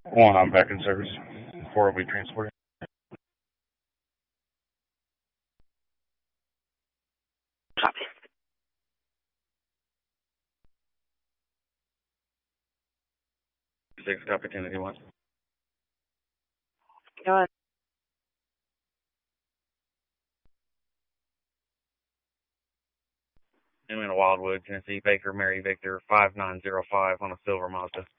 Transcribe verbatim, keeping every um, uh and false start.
One, I'm back in service. Four will be transported. Copy. Six, copy, ten, eighty-one. Go ahead. I'm in Wildwood, Tennessee. Baker Mary Victor five nine zero five on a silver Mazda.